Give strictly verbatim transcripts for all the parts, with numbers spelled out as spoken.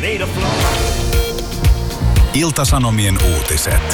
Ilta-Sanomien uutiset.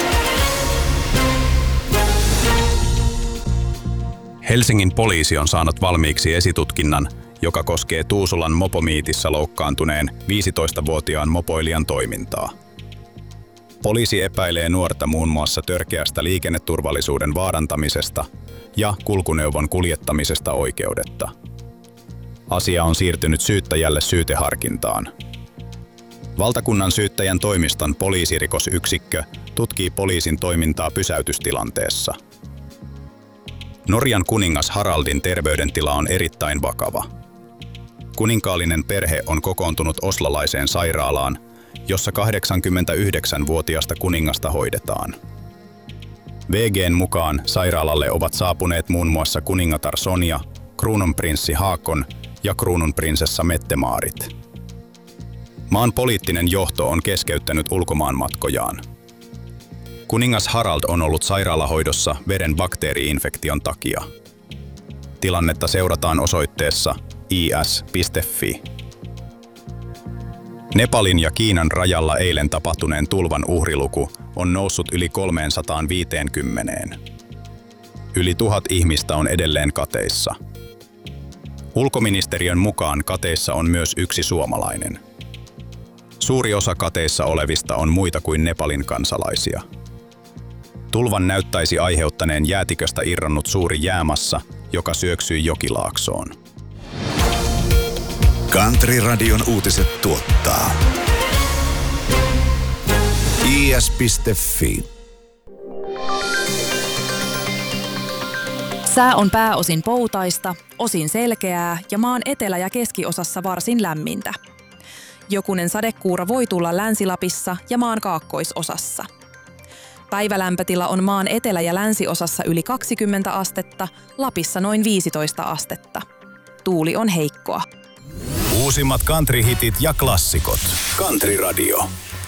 Helsingin poliisi on saanut valmiiksi esitutkinnan, joka koskee Tuusulan mopomiitissä loukkaantuneen viisitoistavuotiaan mopoilijan toimintaa. Poliisi epäilee nuorta muun muassa törkeästä liikenneturvallisuuden vaarantamisesta ja kulkuneuvon kuljettamisesta oikeudetta. Asia on siirtynyt syyttäjälle syyteharkintaan. Valtakunnan syyttäjän toimiston poliisirikosyksikkö tutkii poliisin toimintaa pysäytystilanteessa. Norjan kuningas Haraldin terveydentila on erittäin vakava. Kuninkaallinen perhe on kokoontunut oslolaiseen sairaalaan, jossa kahdeksankymmentäyhdeksänvuotiasta kuningasta hoidetaan. V G:n mukaan sairaalalle ovat saapuneet muun muassa kuningatar Sonja, kruununprinssi Haakon ja kruununprinsessa Mette-Maarit. Maan poliittinen johto on keskeyttänyt ulkomaanmatkojaan. Kuningas Harald on ollut sairaalahoidossa veren bakteeri-infektion takia. Tilannetta seurataan osoitteessa i s piste f i. Nepalin ja Kiinan rajalla eilen tapahtuneen tulvan uhriluku on noussut yli kolmesataaviisikymmentä. Yli tuhat ihmistä on edelleen kateissa. Ulkoministeriön mukaan kateissa on myös yksi suomalainen. Suuri osa kateissa olevista on muita kuin Nepalin kansalaisia. Tulvan näyttäisi aiheuttaneen jäätiköstä irronnut suuri jäämassa, joka syöksyi jokilaaksoon. Country-radion uutiset tuottaa i s piste f i. Sää on pääosin poutaista, osin selkeää ja maan etelä- ja keskiosassa varsin lämmintä. Jokunen sadekuura voi tulla Länsi-Lapissa ja maan kaakkoisosassa. Päivälämpötila on maan etelä- ja länsiosassa yli kaksikymmentä astetta, Lapissa noin viisitoista astetta. Tuuli on heikkoa. Uusimmat country-hitit ja klassikot. Country Radio.